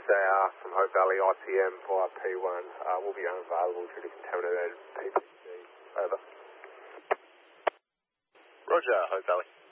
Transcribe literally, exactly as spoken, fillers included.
uh, from Hope Valley I T M via P one uh, will be unavailable due to contaminated P P C. Over. Roger, Hope Valley.